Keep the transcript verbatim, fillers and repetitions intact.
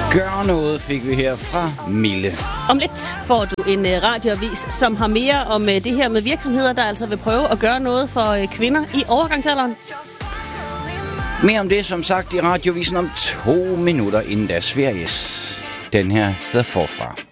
Gør noget fik vi her fra Mille. Om lidt får du en uh, radioavis, som har mere om uh, det her med virksomheder, der altså vil prøve at gøre noget for uh, kvinder i overgangsalderen. Mere om det, som sagt, i radiovisen om to minutter inden deres feries. Den her hedder Forfra.